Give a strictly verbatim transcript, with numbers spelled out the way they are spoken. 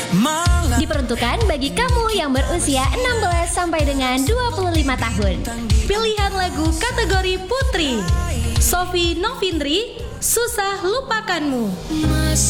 Diperuntukkan bagi kamu yang berusia enam belas sampai dengan dua puluh lima tahun. Pilihan lagu kategori Putri, Sophie Novindri, Susah Lupakanmu.